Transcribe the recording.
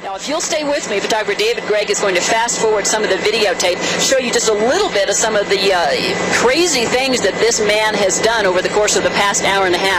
Now, if you'll stay with me, photographer David Gregg is going to fast forward some of the videotape, show you just a little bit of some of the crazy things that this man has done over the course of the past hour and a half.